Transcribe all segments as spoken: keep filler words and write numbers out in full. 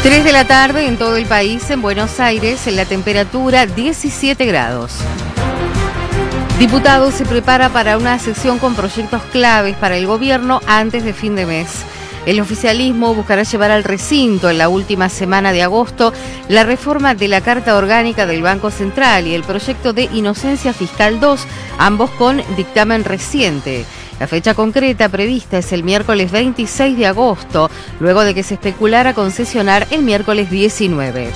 tres de la tarde en todo el país, en Buenos Aires, en la temperatura diecisiete grados. Diputados se prepara para una sesión con proyectos claves para el gobierno antes de fin de mes. El oficialismo buscará llevar al recinto en la última semana de agosto la reforma de la Carta Orgánica del Banco Central y el proyecto de Inocencia Fiscal dos, ambos con dictamen reciente. La fecha concreta prevista es el miércoles veintiséis de agosto, luego de que se especulara con sesionar el miércoles diecinueve.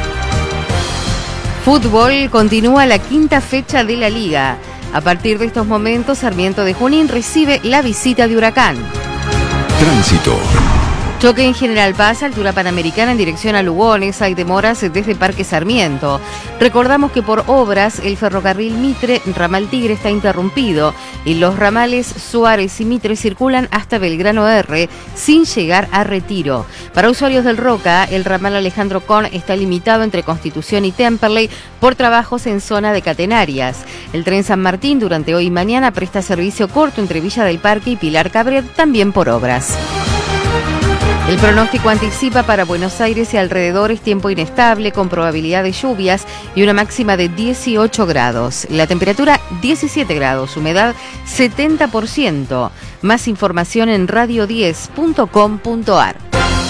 Fútbol, continúa la quinta fecha de la Liga. A partir de estos momentos, Sarmiento de Junín recibe la visita de Huracán. Tránsito. Choque en General Paz, altura Panamericana en dirección a Lugones. Hay demoras desde Parque Sarmiento. Recordamos que por obras el ferrocarril Mitre, ramal Tigre, está interrumpido y los ramales Suárez y Mitre circulan hasta Belgrano R sin llegar a Retiro. Para usuarios del Roca, el ramal Alejandro Con está limitado entre Constitución y Temperley por trabajos en zona de catenarias. El tren San Martín durante hoy y mañana presta servicio corto entre Villa del Parque y Pilar Cabret, también por obras. El pronóstico anticipa para Buenos Aires y alrededores tiempo inestable con probabilidad de lluvias y una máxima de dieciocho grados. La temperatura diecisiete grados, humedad setenta por ciento. Más información en radio diez punto com punto ar.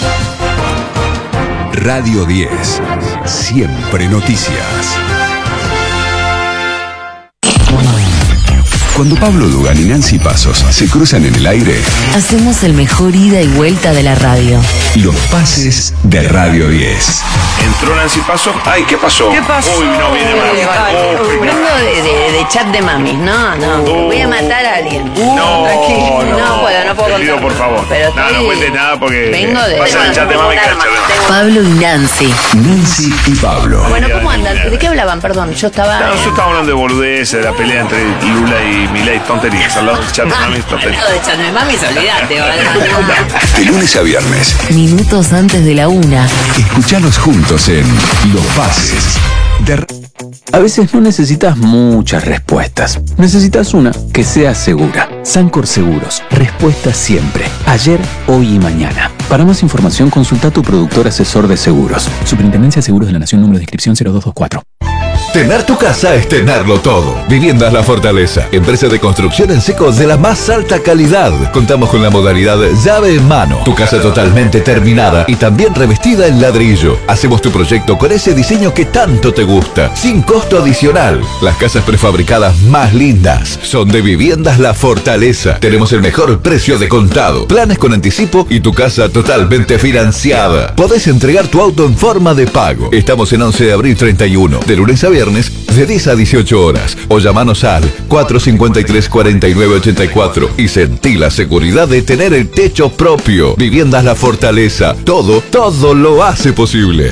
Radio diez. Siempre noticias. Cuando Pablo Dugan y Nancy Pasos se cruzan en el aire, hacemos el mejor ida y vuelta de la radio. Los pases de Radio diez. Entró Nancy Pasos. Ay, ¿qué pasó? ¿Qué pasó? Uy, no viene más. Oh, vengo de, de, de chat de mamis. No, no. Uh, voy a matar a alguien. Uh, no, no, no puedo, no puedo Te pido, por favor. Pero no, no cuentes nada porque vengo de pasa el chat de mami y el chat de mami. Pablo y Nancy. Nancy y Pablo. Bueno, ¿cómo andan? ¿De qué hablaban? Perdón, yo estaba... No, yo estaba hablando de boludeces, de la pelea entre Lula y Milei, tonterías. Al lado del chat de mami, tonterías. Al lado del chat de mami, olvídate, ¿vale? De lunes a viernes. Minutos antes de la una. Escuchanos juntos en Los Pases de... A veces no necesitas muchas respuestas. Necesitas una que sea segura. Sancor Seguros. Respuesta siempre. Ayer, hoy y mañana. Para más información, consulta a tu productor asesor de seguros. Superintendencia de Seguros de la Nación, número de inscripción cero dos dos cuatro. Tener tu casa es tenerlo todo. Viviendas La Fortaleza, empresa de construcción en seco de la más alta calidad. Contamos con la modalidad llave en mano. Tu casa totalmente terminada y también revestida en ladrillo. Hacemos tu proyecto con ese diseño que tanto te gusta, sin costo adicional. Las casas prefabricadas más lindas son de Viviendas La Fortaleza. Tenemos el mejor precio de contado, planes con anticipo y tu casa totalmente financiada. Podés entregar tu auto en forma de pago. Estamos en once de abril treinta y uno, de lunes a viernes, de diez a dieciocho horas, o llamanos al cuatro cinco tres, cuatro nueve ocho cuatro y sentí la seguridad de tener el techo propio. Viviendas La Fortaleza, todo, todo lo hace posible.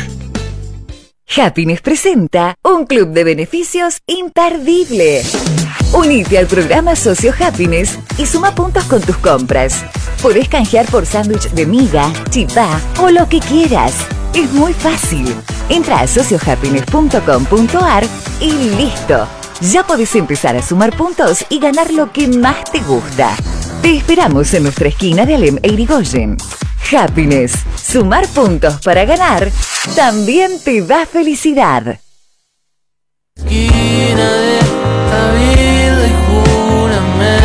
Happiness presenta un club de beneficios imperdible. Unite al programa Socio Happiness y suma puntos con tus compras. Podés canjear por sándwich de miga, chipá o lo que quieras. Es muy fácil. Entra a socio happiness punto com punto ar y listo. Ya podés empezar a sumar puntos y ganar lo que más te gusta. Te esperamos en nuestra esquina de Alem e Irigoyen. Happiness. Sumar puntos para ganar también te da felicidad. Esquina de la vida y júrame.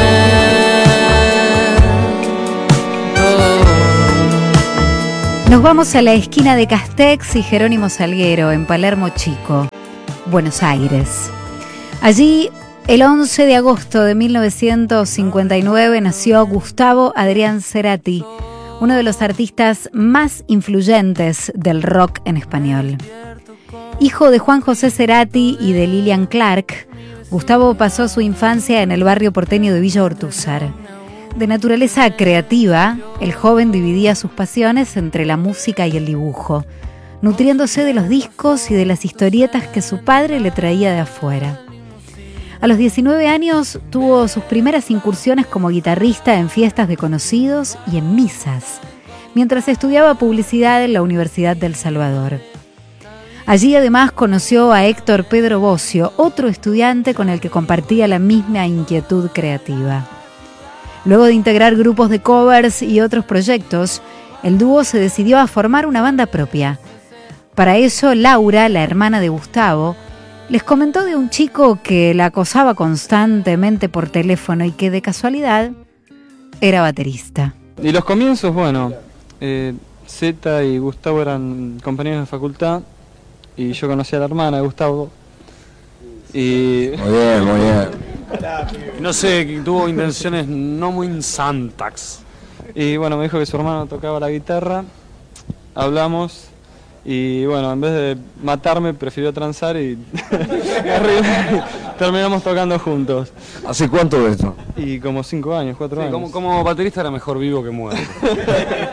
Nos vamos a la esquina de Castex y Jerónimo Salguero, en Palermo Chico, Buenos Aires. Allí, el once de agosto de mil novecientos cincuenta y nueve, nació Gustavo Adrián Cerati, uno de los artistas más influyentes del rock en español. Hijo de Juan José Cerati y de Lilian Clark, Gustavo pasó su infancia en el barrio porteño de Villa Ortúzar. De naturaleza creativa, el joven dividía sus pasiones entre la música y el dibujo, nutriéndose de los discos y de las historietas que su padre le traía de afuera. A los diecinueve años tuvo sus primeras incursiones como guitarrista en fiestas de conocidos y en misas, mientras estudiaba publicidad en la Universidad del Salvador. Allí además conoció a Héctor Pedro Bocio, otro estudiante con el que compartía la misma inquietud creativa. Luego de integrar grupos de covers y otros proyectos, el dúo se decidió a formar una banda propia, Para eso, Laura, la hermana de Gustavo, les comentó de un chico que la acosaba constantemente por teléfono y que de casualidad era baterista. Y los comienzos, bueno, eh, Zeta y Gustavo eran compañeros de facultad y yo conocí a la hermana de Gustavo y... Muy bien, muy bien. No sé, tuvo intenciones no muy santas. Y bueno, me dijo que su hermano tocaba la guitarra, hablamos y bueno, en vez de matarme prefirió transar y terminamos tocando juntos. ¿Hace cuánto de esto? Y como cinco años, cuatro Sí, años. como, como baterista era mejor vivo que muerto.